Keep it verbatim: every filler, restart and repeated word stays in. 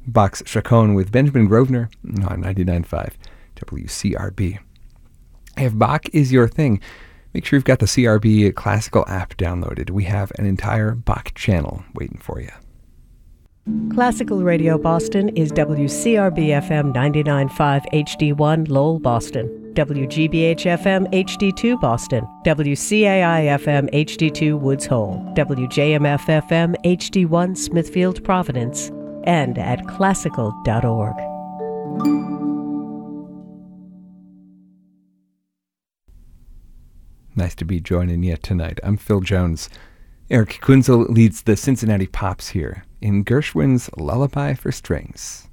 Bach's Chaconne with Benjamin Grosvenor on ninety-nine point five W C R B. If Bach is your thing, make sure you've got the C R B Classical app downloaded. We have an entire Bach channel waiting for you. Classical Radio Boston is W C R B F M ninety-nine point five H D one Lowell, Boston, W G B H F M H D two Boston, W C A I F M H D two Woods Hole, W J M F F M H D one Smithfield, Providence, and at classical dot org. Nice to be joining you tonight. I'm Phil Jones. Eric Kunzel leads the Cincinnati Pops here in Gershwin's Lullaby for Strings.